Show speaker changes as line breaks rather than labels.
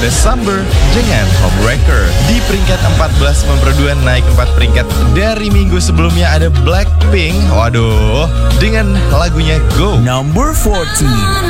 December dengan Homewrecker. Di peringkat 14 memperduan naik 4 peringkat dari minggu sebelumnya ada Blackpink. Waduh, dengan lagunya Go.
Number 14.